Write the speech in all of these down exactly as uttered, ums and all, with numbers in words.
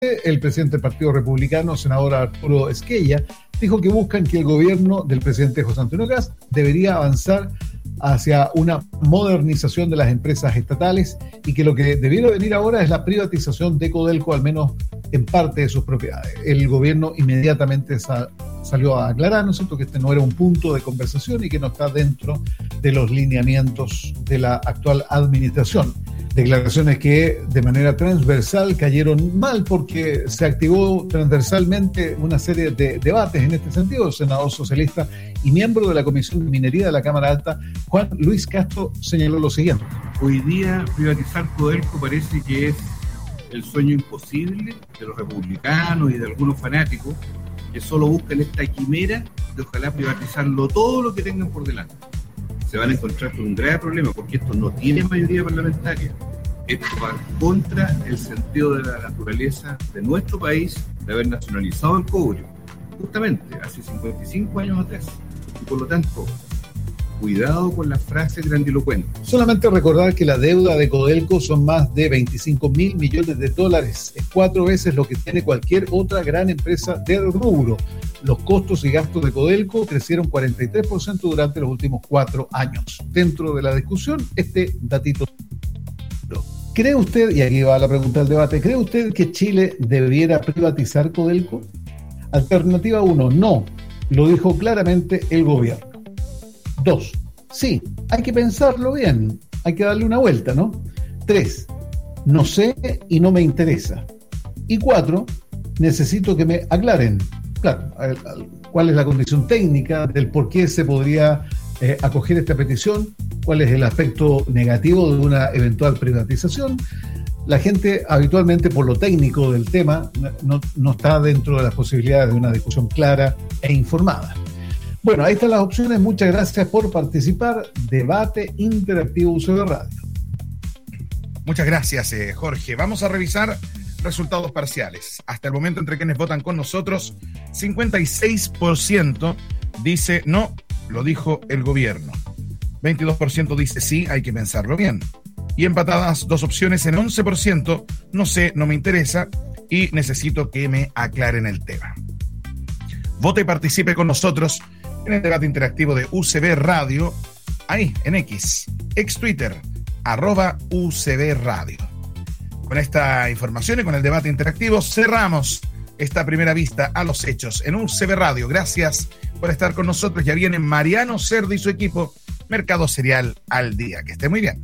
el presidente del Partido Republicano, senador Arturo Esquella, dijo que buscan que el gobierno del presidente José Antonio Kast debería avanzar hacia una modernización de las empresas estatales y que lo que debiera venir ahora es la privatización de Codelco, al menos en parte de sus propiedades. El gobierno inmediatamente sa- salió a aclarar, ¿no es cierto?, que este no era un punto de conversación y que no está dentro de los lineamientos de la actual administración. Declaraciones que de manera transversal cayeron mal porque se activó transversalmente una serie de debates en este sentido. El senador socialista y miembro de la Comisión de Minería de la Cámara Alta, Juan Luis Castro, señaló lo siguiente. Hoy día privatizar Codelco parece que es el sueño imposible de los republicanos y de algunos fanáticos que solo buscan esta quimera de ojalá privatizarlo todo lo que tengan por delante. Se van a encontrar con un grave problema porque esto no tiene mayoría parlamentaria. Esto va contra el sentido de la naturaleza de nuestro país de haber nacionalizado el cobre, justamente hace cincuenta y cinco años atrás. Y por lo tanto, cuidado con las frases grandilocuentes. Solamente recordar que la deuda de Codelco son más de veinticinco mil millones de dólares. Es cuatro veces lo que tiene cualquier otra gran empresa del rubro. Los costos y gastos de Codelco crecieron cuarenta y tres por ciento durante los últimos cuatro años. Dentro de la discusión, este datito. ¿Cree usted, y aquí va la pregunta del debate, ¿cree usted que Chile debiera privatizar Codelco? Alternativa uno, no. Lo dijo claramente el gobierno. Dos, sí, hay que pensarlo bien, hay que darle una vuelta, ¿no? Tres, no sé y no me interesa. Y cuatro, necesito que me aclaren, claro, cuál es la condición técnica del por qué se podría eh, acoger esta petición, cuál es el aspecto negativo de una eventual privatización. La gente habitualmente, por lo técnico del tema, no, no está dentro de las posibilidades de una discusión clara e informada. Bueno, ahí están las opciones. Muchas gracias por participar. Debate interactivo U C B Radio. Muchas gracias, eh, Jorge. Vamos a revisar resultados parciales. Hasta el momento, entre quienes votan con nosotros, cincuenta y seis por ciento dice no, lo dijo el gobierno. veintidós por ciento dice sí, hay que pensarlo bien. Y empatadas dos opciones en once por ciento, no sé, no me interesa y necesito que me aclaren el tema. Vote y participe con nosotros en el debate interactivo de U C B Radio, ahí en X, ex Twitter, arroba U C B Radio. Con esta información y con el debate interactivo cerramos esta primera vista a los hechos en U C B Radio. Gracias por estar con nosotros. Ya viene Mariano Cerda y su equipo, Mercado Cereal al Día. Que esté muy bien.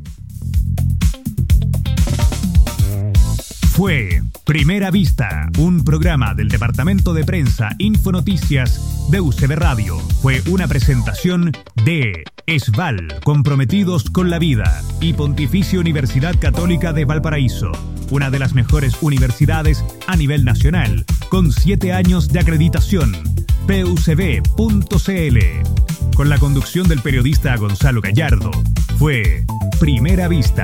Fue Primera Vista, un programa del Departamento de Prensa Infonoticias de U C B Radio. Fue una presentación de ESVAL, comprometidos con la vida, y Pontificia Universidad Católica de Valparaíso, una de las mejores universidades a nivel nacional, con siete años de acreditación. P U C B punto C L. Con la conducción del periodista Gonzalo Gallardo. Fue Primera Vista.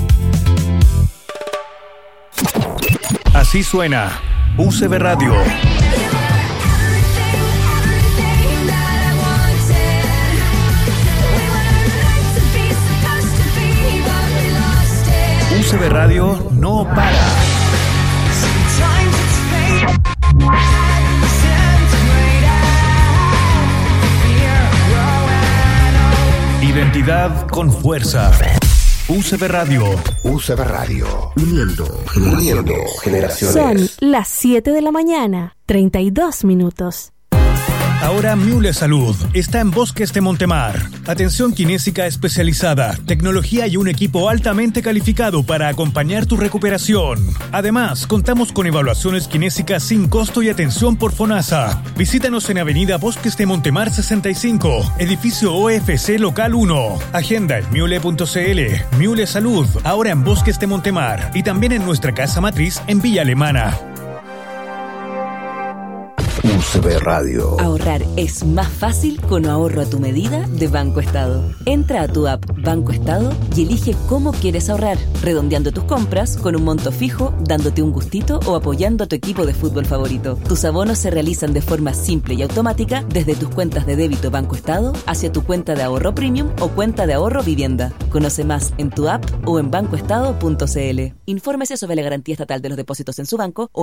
Así suena U C B Radio. U C B Radio no para. Identidad con fuerza. U C B Radio. U C B Radio. Uniendo, uniendo generaciones. Son las siete de la mañana, treinta y dos minutos. Ahora Miule Salud está en Bosques de Montemar. Atención kinésica especializada, tecnología y un equipo altamente calificado para acompañar tu recuperación. Además, contamos con evaluaciones kinésicas sin costo y atención por FONASA. Visítanos en Avenida Bosques de Montemar sesenta y cinco, edificio O F C Local uno. Agenda en miule punto c l. Miule Salud, ahora en Bosques de Montemar y también en nuestra casa matriz en Villa Alemana. U C B Radio. Ahorrar es más fácil con ahorro a tu medida de Banco Estado. Entra a tu app Banco Estado y elige cómo quieres ahorrar, redondeando tus compras con un monto fijo, dándote un gustito o apoyando a tu equipo de fútbol favorito. Tus abonos se realizan de forma simple y automática desde tus cuentas de débito Banco Estado hacia tu cuenta de ahorro premium o cuenta de ahorro vivienda. Conoce más en tu app o en bancoestado punto c l. Infórmese sobre la garantía estatal de los depósitos en su banco o